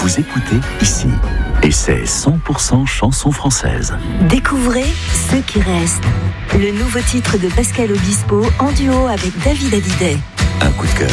vous écoutez ici. Et c'est 100% chansons françaises. Découvrez Ceux qui restent. Le nouveau titre de Pascal Obispo en duo avec David Hallyday. Un coup de cœur